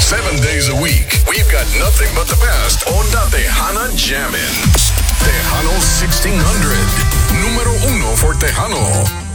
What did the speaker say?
7 days a week, we've got nothing but the best. Onda Tejana Jammin'. Tejano 1600. Número 1 for Tejano.